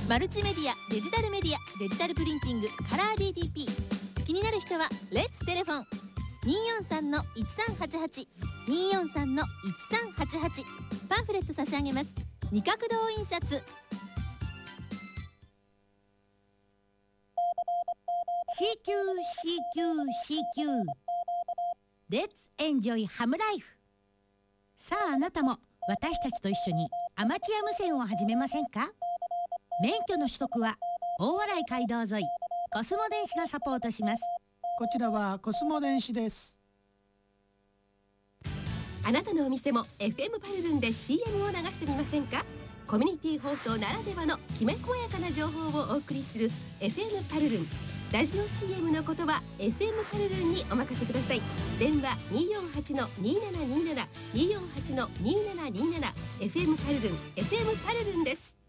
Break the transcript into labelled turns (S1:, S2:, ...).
S1: マルチメディア、デジタルメディア、デジタルプリンティング、カラー DTP。 気になる人はレッツテレフォン 243-1388 243-1388。パンフレット差し上げます。二角堂印刷。
S2: CQCQCQ レッツエンジョイハムライフ。さああなたも私たちと一緒にアマチュア無線を始めませんか？免許の取得は大洗街道沿いコスモ電子がサポートします。
S3: こちらはコスモ電子です。
S4: あなたのお店も FM パルルンで CM を流してみませんか？コミュニティ放送ならではのきめ細やかな情報をお送りする FM パルルン。ラジオ CM のことは FM パルルンにお任せください。電話 248-2727 248-2727 FM パルルン FM パルルンです。